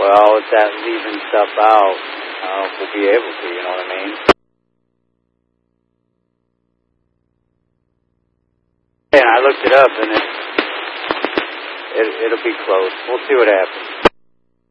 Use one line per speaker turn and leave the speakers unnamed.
well, with that leaving stuff out, we'll be able to, you know what I mean? Yeah, I looked it up, and it'll be close. We'll see what happens.